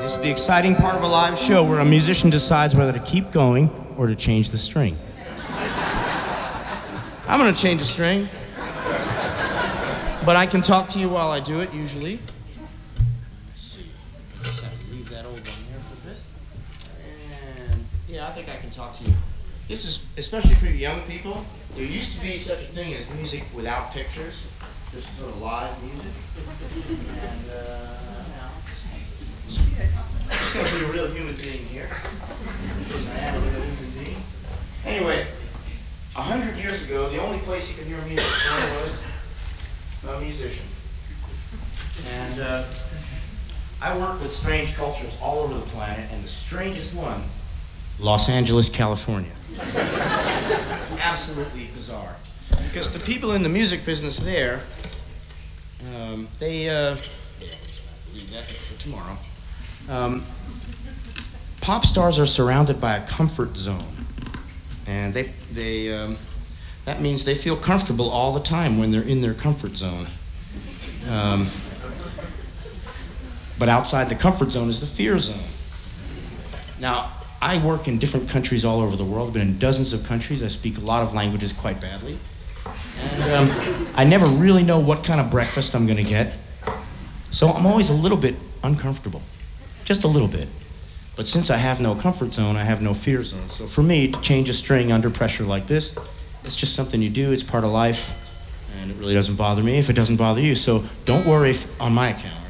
This is the exciting part of a live show where a musician decides whether to keep going or to change the string. I'm gonna change the string, but I can talk to you while I do it, usually. Let's see. Leave that old one there for a bit. And yeah, I think I can talk to you. This is, especially for you young people, there used to be such a thing as music without pictures, just sort of live music. And now, I'm just going to be a real human being here. I am a real human being. Anyway, 100 years ago, the only place you could hear music was a musician. And I work with strange cultures all over the planet, and the strangest one, Los Angeles, California. Absolutely bizarre. Because the people in the music business there, leave that for tomorrow. Pop stars are surrounded by a comfort zone. And that means they feel comfortable all the time when they're in their comfort zone. But outside the comfort zone is the fear zone. Now, I work in different countries all over the world. I've been in dozens of countries. I speak a lot of languages quite badly. And I never really know what kind of breakfast I'm going to get. So I'm always a little bit uncomfortable. Just a little bit. But since I have no comfort zone, I have no fear zone. So for me, to change a string under pressure like this, it's just something you do. It's part of life. And it really doesn't bother me if it doesn't bother you. So don't worry on my account.